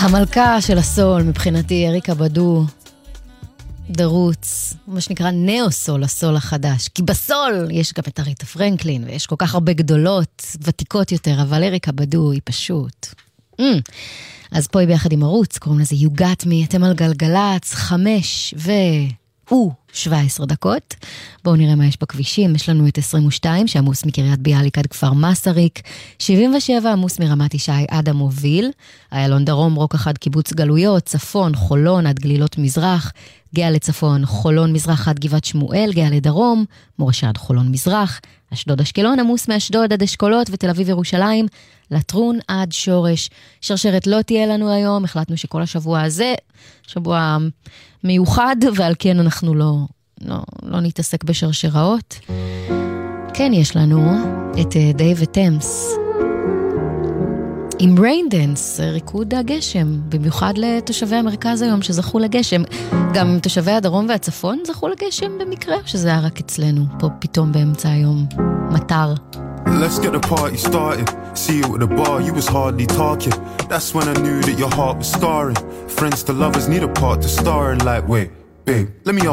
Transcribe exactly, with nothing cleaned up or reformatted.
המלכה של הסול מבחינתי אריקה בדו, דרוץ, מה שנקרא נאו-סול, הסול החדש. כי בסול יש גם את אריתה פרנקלין, ויש כל כך הרבה גדולות, ותיקות יותר, אבל אריקה בדו היא פשוט. Mm. אז פה היא ביחד עם ערוץ, קוראים לזה You Got Me, אתם על גלגלץ, חמש ו... או, שבע עשרה דקות. בואו נראה מה יש בכבישים. יש לנו את עשרים ושתיים, שעמוס מקריית ביאליק עד כפר מסריק. שבעים ושבע, עמוס מרמת ישי עד המוביל. איילון דרום, רוק אחד, קיבוץ גלויות. צפון, חולון עד גלילות מזרח. גאה לצפון, חולון מזרח עד גבעת שמואל. גאה לדרום, מורשה עד חולון מזרח. אשדוד אשקלון, עמוס מאשדוד עד אשכולות. ותל אביב ירושלים, לטרון עד שורש. שרשרת לא תהיה לנו היום. החלטנו שכל השבוע הזה, שבוע מיוחד, ועל כן אנחנו לא, לא, לא נתעסק בשרשראות. כן, יש לנו את דייב וטמס עם ריינדנס, ריקוד הגשם, במיוחד לתושבי המרכז היום שזכו לגשם. גם תושבי הדרום והצפון זכו לגשם במקרה, שזה היה רק אצלנו, פה פתאום באמצע היום, מטר. Let's get the party started. See you at the bar, you was hardly talking. That's when I knew that your heart was scarring. Friends to lovers need a part to star in. Like, wait, babe, let me